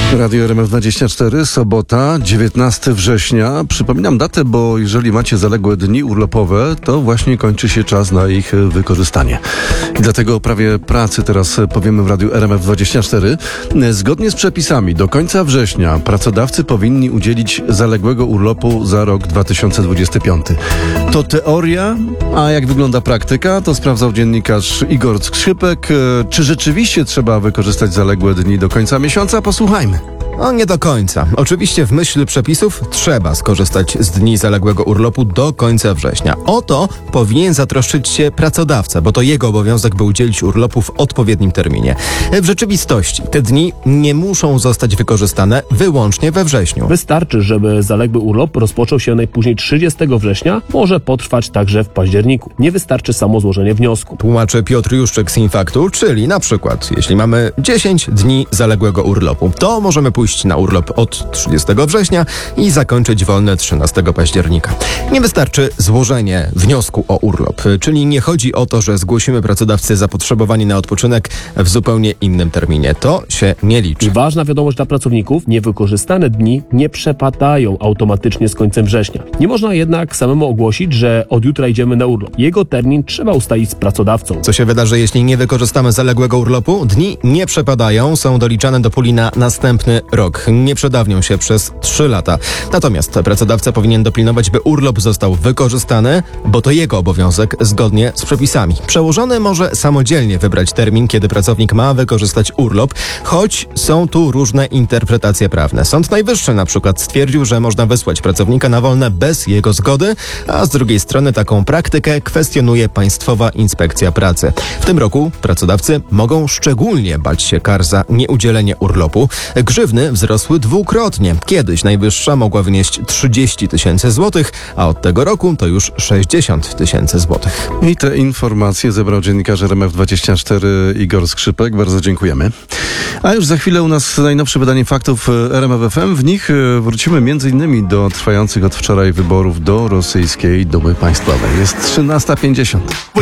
Radio RMF24, sobota, 19 września. Przypominam datę, bo jeżeli macie zaległe dni urlopowe, to właśnie kończy się czas na ich wykorzystanie. I dlatego o prawie pracy teraz powiemy w Radiu RMF24. Zgodnie z przepisami do końca września pracodawcy powinni udzielić zaległego urlopu za rok 2025. To teoria, a jak wygląda praktyka, to sprawdzał dziennikarz Igor Skrzypek. Czy rzeczywiście trzeba wykorzystać zaległe dni do końca miesiąca? Posłuchajmy. Nie do końca. Oczywiście w myśl przepisów trzeba skorzystać z dni zaległego urlopu do końca września. O to powinien zatroszczyć się pracodawca, bo to jego obowiązek, by udzielić urlopu w odpowiednim terminie. W rzeczywistości te dni nie muszą zostać wykorzystane wyłącznie we wrześniu. Wystarczy, żeby zaległy urlop rozpoczął się najpóźniej 30 września, może potrwać także w październiku. Nie wystarczy samo złożenie wniosku. Tłumaczy Piotr Juszczyk z Infaktu, czyli na przykład, jeśli mamy 10 dni zaległego urlopu, to możemy pójść na urlop od 30 września i zakończyć wolne 13 października. Nie wystarczy złożenie wniosku o urlop, czyli nie chodzi o to, że zgłosimy pracodawcy zapotrzebowanie na odpoczynek w zupełnie innym terminie. To się nie liczy. I ważna wiadomość dla pracowników, niewykorzystane dni nie przepadają automatycznie z końcem września. Nie można jednak samemu ogłosić, że od jutra idziemy na urlop. Jego termin trzeba ustalić z pracodawcą. Co się wydarzy, jeśli nie wykorzystamy zaległego urlopu? Dni nie przepadają, są doliczane do puli na następny rok. Nie przedawnią się przez 3 lata. Natomiast pracodawca powinien dopilnować, by urlop został wykorzystany, bo to jego obowiązek zgodnie z przepisami. Przełożony może samodzielnie wybrać termin, kiedy pracownik ma wykorzystać urlop, choć są tu różne interpretacje prawne. Sąd Najwyższy na przykład stwierdził, że można wysłać pracownika na wolne bez jego zgody, a z drugiej strony taką praktykę kwestionuje Państwowa Inspekcja Pracy. W tym roku pracodawcy mogą szczególnie bać się kar za nieudzielenie urlopu. Grzywny wzrosły dwukrotnie. Kiedyś najwyższa mogła wynieść 30 000 złotych, a od tego roku to już 60 000 złotych. I te informacje zebrał dziennikarz RMF24 Igor Skrzypek. Bardzo dziękujemy. A już za chwilę u nas najnowsze wydanie faktów RMF FM. W nich wrócimy m.in. do trwających od wczoraj wyborów do rosyjskiej Dumy Państwowej. Jest 13:50.